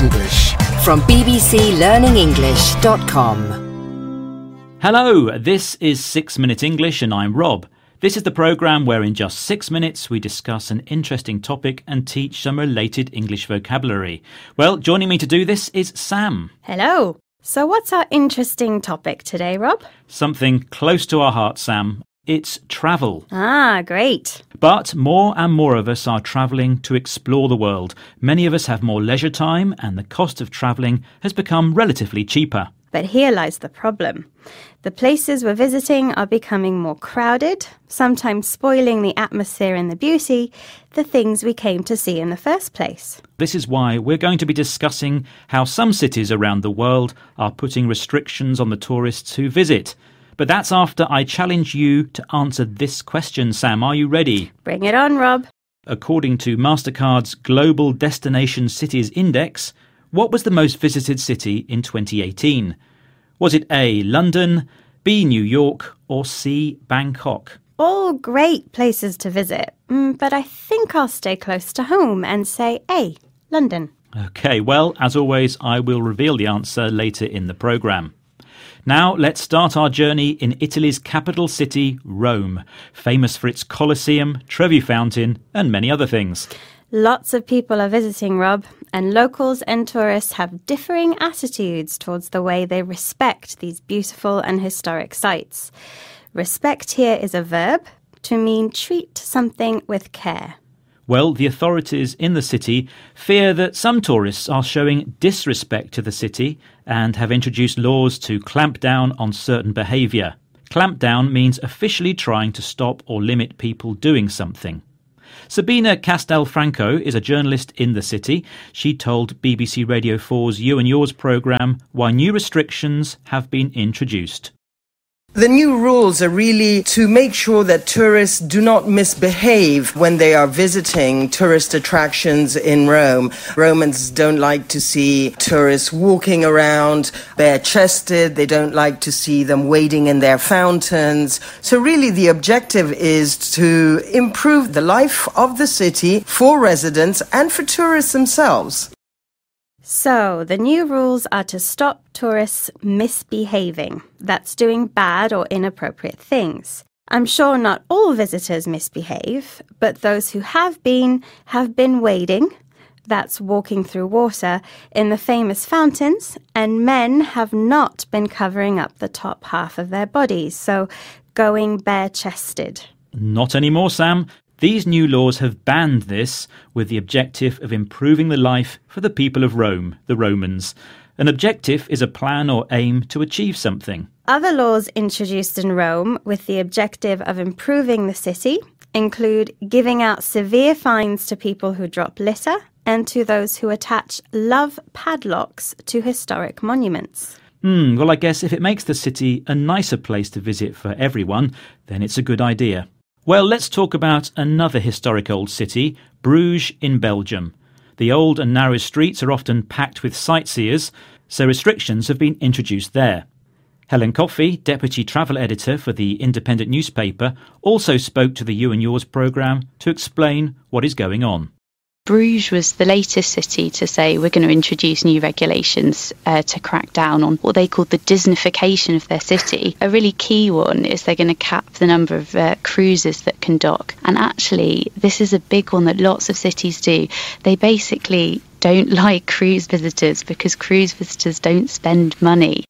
English from bbclearningenglish.com. Hello, this is 6 Minute English and I'm Rob. This is the programme where in just 6 minutes we discuss an interesting topic and teach some related English vocabulary. Well, joining me to do this is Sam. Hello. So what's our interesting topic today, Rob? Something close to our hearts, Sam. It's travel. Ah, great. But more and more of us are travelling to explore the world. Many of us have more leisure time and the cost of travelling has become relatively cheaper. But here lies the problem. The places we're visiting are becoming more crowded, sometimes spoiling the atmosphere and the beauty, the things we came to see in the first place. This is why we're going to be discussing how some cities around the world are putting restrictions on the tourists who visit. But that's after I challenge you to answer this question, Sam. Are you ready? Bring it on, Rob. According to MasterCard's Global Destination Cities Index, what was the most visited city in 2018? Was it A, London, B, New York, or C, Bangkok? All great places to visit, but I think I'll stay close to home and say A, London. OK, well, as always, I will reveal the answer later in the programme. Now, let's start our journey in Italy's capital city, Rome, famous for its Colosseum, Trevi Fountain, and many other things. Lots of people are visiting, Rob, and locals and tourists have differing attitudes towards the way they respect these beautiful and historic sites. Respect here is a verb to mean treat something with care. Well, the authorities in the city fear that some tourists are showing disrespect to the city and have introduced laws to clamp down on certain behaviour. Clamp down means officially trying to stop or limit people doing something. Sabina Castelfranco is a journalist in the city. She told BBC Radio 4's You and Yours programme why new restrictions have been introduced. The new rules are really to make sure that tourists do not misbehave when they are visiting tourist attractions in Rome. Romans don't like to see tourists walking around bare-chested. They don't like to see them wading in their fountains. So really the objective is to improve the life of the city for residents and for tourists themselves. So, the new rules are to stop tourists misbehaving. That's doing bad or inappropriate things. I'm sure not all visitors misbehave, but those who have been wading, that's walking through water, in the famous fountains, and men have not been covering up the top half of their bodies, so going bare-chested. Not anymore, Sam. These new laws have banned this with the objective of improving the life for the people of Rome, the Romans. An objective is a plan or aim to achieve something. Other laws introduced in Rome with the objective of improving the city include giving out severe fines to people who drop litter and to those who attach love padlocks to historic monuments. Well, I guess if it makes the city a nicer place to visit for everyone, then it's a good idea. Well, let's talk about another historic old city, Bruges in Belgium. The old and narrow streets are often packed with sightseers, so restrictions have been introduced there. Helen Coffey, Deputy Travel Editor for the independent newspaper, also spoke to the You and Yours programme to explain what is going on. Bruges was the latest city to say we're going to introduce new regulations to crack down on what they called the Disneyfication of their city. A really key one is they're going to cap the number of cruises that can dock. And actually, this is a big one that lots of cities do. They basically don't like cruise visitors because cruise visitors don't spend money.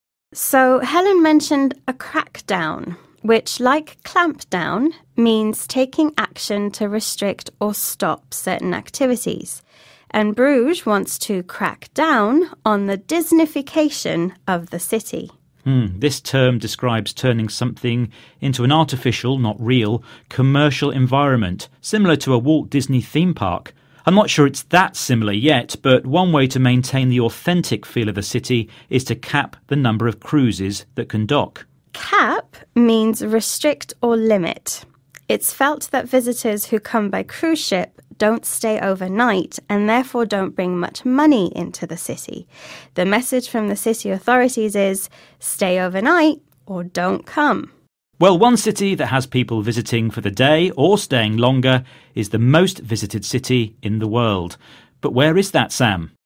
So Helen mentioned a crackdown, which, like clampdown, means taking action to restrict or stop certain activities. And Bruges wants to crack down on the Disneyfication of the city. This term describes turning something into an artificial, not real, commercial environment, similar to a Walt Disney theme park. I'm not sure it's that similar yet, but one way to maintain the authentic feel of the city is to cap the number of cruises that can dock. Cap means restrict or limit. It's felt that visitors who come by cruise ship don't stay overnight and therefore don't bring much money into the city. The message from the city authorities is stay overnight or don't come. Well, one city that has people visiting for the day or staying longer is the most visited city in the world. But where is that, Sam?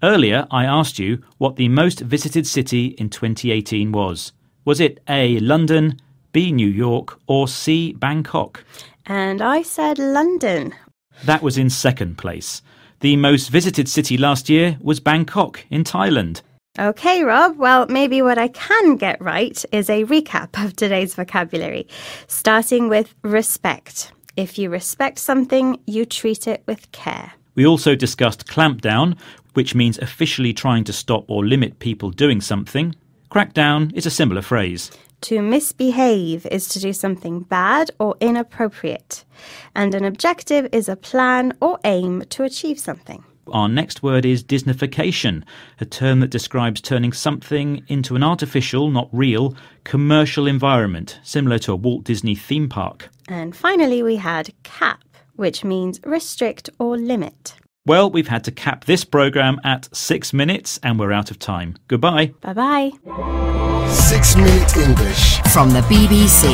Earlier, I asked you what the most visited city in 2018 was. Was it A, London, B, New York, or C, Bangkok? And I said London. That was in second place. The most visited city last year was Bangkok in Thailand. Okay, Rob. Well, maybe what I can get right is a recap of today's vocabulary, starting with respect. If you respect something, you treat it with care. We also discussed clampdown, which means officially trying to stop or limit people doing something. Crackdown is a similar phrase. To misbehave is to do something bad or inappropriate. And an objective is a plan or aim to achieve something. Our next word is Disneyfication, a term that describes turning something into an artificial, not real, commercial environment, similar to a Walt Disney theme park. And finally, we had cap, which means restrict or limit. Well, we've had to cap this programme at 6 minutes and we're out of time. Goodbye. Bye-bye. 6 Minute English from the BBC.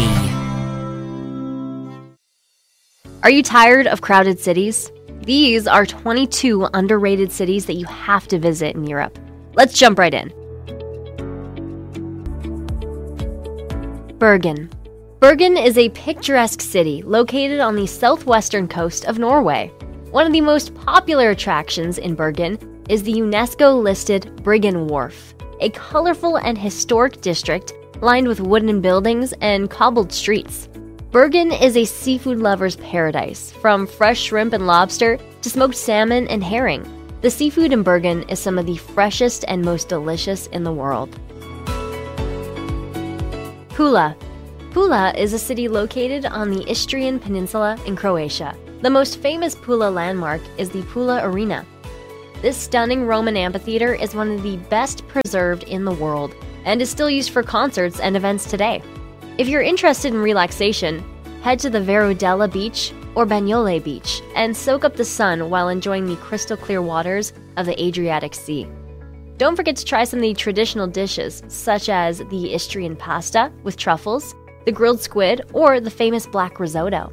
Are you tired of crowded cities? These are 22 underrated cities that you have to visit in Europe. Let's jump right in. Bergen. Bergen is a picturesque city located on the southwestern coast of Norway. One of the most popular attractions in Bergen is the UNESCO-listed Bryggen Wharf, a colorful and historic district lined with wooden buildings and cobbled streets. Bergen is a seafood lover's paradise, from fresh shrimp and lobster to smoked salmon and herring. The seafood in Bergen is some of the freshest and most delicious in the world. Pula. Pula is a city located on the Istrian Peninsula in Croatia. The most famous Pula landmark is the Pula Arena. This stunning Roman amphitheater is one of the best preserved in the world and is still used for concerts and events today. If you're interested in relaxation, head to the Verodella Beach or Bagnole Beach and soak up the sun while enjoying the crystal clear waters of the Adriatic Sea. Don't forget to try some of the traditional dishes, such as the Istrian pasta with truffles, the grilled squid, or the famous black risotto.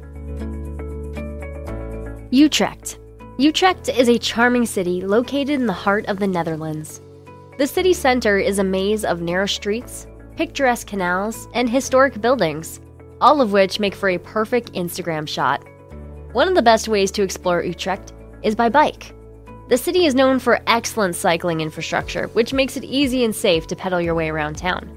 Utrecht. Utrecht is a charming city located in the heart of the Netherlands. The city center is a maze of narrow streets, picturesque canals, and historic buildings, all of which make for a perfect Instagram shot. One of the best ways to explore Utrecht is by bike. The city is known for excellent cycling infrastructure, which makes it easy and safe to pedal your way around town.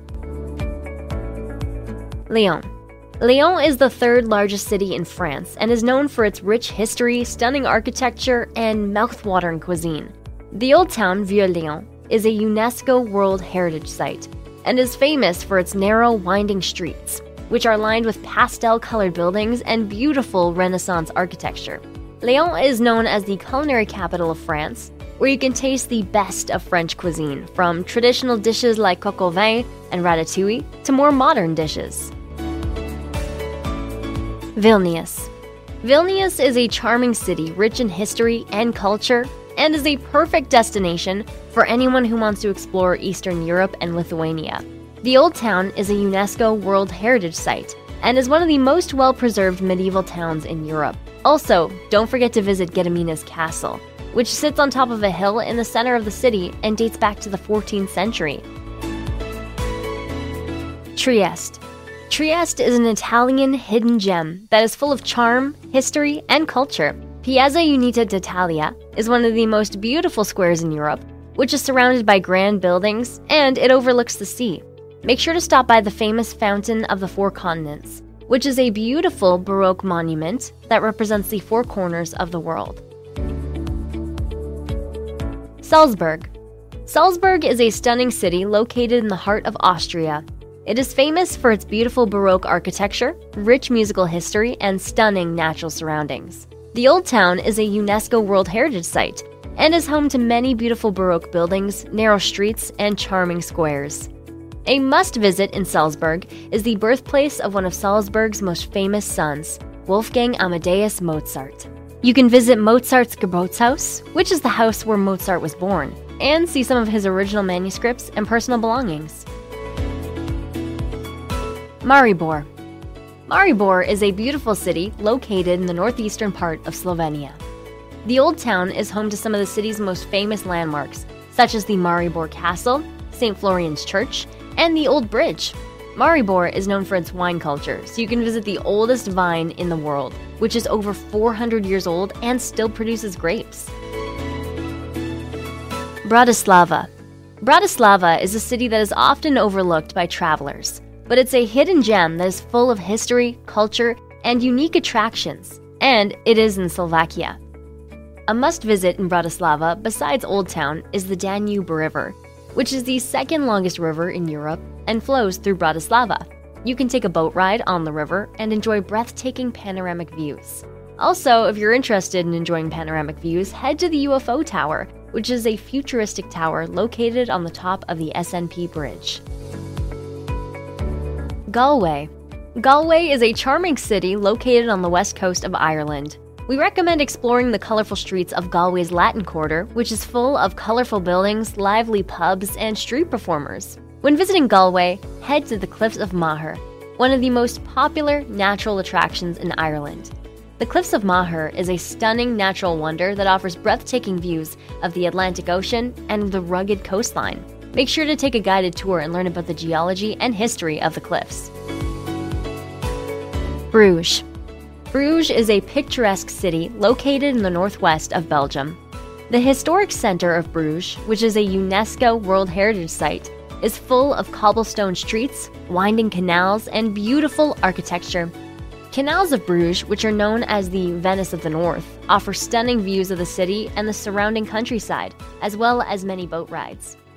Lyon. Lyon is the third largest city in France and is known for its rich history, stunning architecture, and mouth-watering cuisine. The old town, Vieux-Lyon, is a UNESCO World Heritage Site and is famous for its narrow, winding streets, which are lined with pastel-colored buildings and beautiful Renaissance architecture. Lyon is known as the culinary capital of France, where you can taste the best of French cuisine, from traditional dishes like coq au vin and ratatouille to more modern dishes. Vilnius. Vilnius is a charming city rich in history and culture and is a perfect destination for anyone who wants to explore Eastern Europe and Lithuania. The Old Town is a UNESCO World Heritage Site and is one of the most well-preserved medieval towns in Europe. Also, don't forget to visit Gediminas Castle, which sits on top of a hill in the center of the city and dates back to the 14th century. Trieste. Trieste is an Italian hidden gem that is full of charm, history, and culture. Piazza Unita d'Italia is one of the most beautiful squares in Europe, which is surrounded by grand buildings, and it overlooks the sea. Make sure to stop by the famous Fountain of the Four Continents, which is a beautiful Baroque monument that represents the four corners of the world. Salzburg. Salzburg is a stunning city located in the heart of Austria. It is famous for its beautiful Baroque architecture, rich musical history, and stunning natural surroundings. The Old Town is a UNESCO World Heritage Site and is home to many beautiful Baroque buildings, narrow streets, and charming squares. A must-visit in Salzburg is the birthplace of one of Salzburg's most famous sons, Wolfgang Amadeus Mozart. You can visit Mozart's Geburtshaus, which is the house where Mozart was born, and see some of his original manuscripts and personal belongings. Maribor. Maribor is a beautiful city located in the northeastern part of Slovenia. The Old Town is home to some of the city's most famous landmarks, such as the Maribor Castle, St. Florian's Church, and the Old Bridge. Maribor is known for its wine culture, so you can visit the oldest vine in the world, which is over 400 years old and still produces grapes. Bratislava. Bratislava is a city that is often overlooked by travelers, but it's a hidden gem that is full of history, culture, and unique attractions, and it is in Slovakia. A must-visit in Bratislava, besides Old Town, is the Danube River, which is the second longest river in Europe and flows through Bratislava. You can take a boat ride on the river and enjoy breathtaking panoramic views. Also, if you're interested in enjoying panoramic views, head to the UFO Tower, which is a futuristic tower located on the top of the SNP Bridge. Galway. Galway is a charming city located on the west coast of Ireland. We recommend exploring the colorful streets of Galway's Latin Quarter, which is full of colorful buildings, lively pubs, and street performers. When visiting Galway, head to the Cliffs of Moher, one of the most popular natural attractions in Ireland. The Cliffs of Moher is a stunning natural wonder that offers breathtaking views of the Atlantic Ocean and the rugged coastline. Make sure to take a guided tour and learn about the geology and history of the cliffs. Bruges. Bruges is a picturesque city located in the northwest of Belgium. The historic center of Bruges, which is a UNESCO World Heritage Site, is full of cobblestone streets, winding canals, and beautiful architecture. Canals of Bruges, which are known as the Venice of the North, offer stunning views of the city and the surrounding countryside, as well as many boat rides.